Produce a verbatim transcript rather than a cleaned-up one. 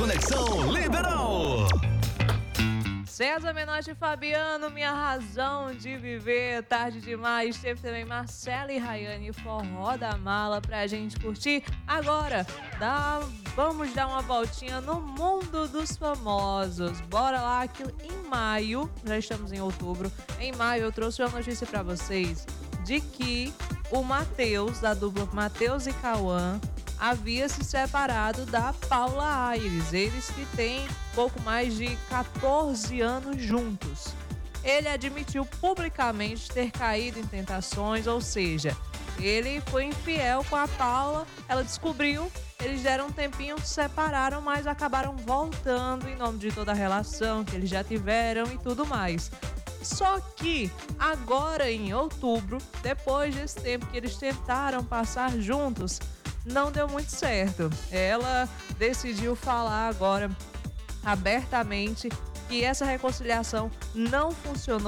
Conexão Liberal. César Menotti e Fabiano, minha razão de viver, tarde demais. Teve também Marcela e Rayane, Forró da Mala, pra gente curtir. Agora, dá, vamos dar uma voltinha no mundo dos famosos. Bora lá, que em maio, já estamos em outubro, em maio eu trouxe uma notícia pra vocês de que o Matheus, da dupla Matheus e Cauã, havia se separado da Paula Aires, eles que têm pouco mais de quatorze anos juntos. Ele admitiu publicamente ter caído em tentações, ou seja, ele foi infiel com a Paula, ela descobriu, eles deram um tempinho, se separaram, mas acabaram voltando em nome de toda a relação que eles já tiveram e tudo mais. Só que agora em outubro, depois desse tempo que eles tentaram passar juntos, não deu muito certo. Ela decidiu falar agora abertamente que essa reconciliação não funcionou.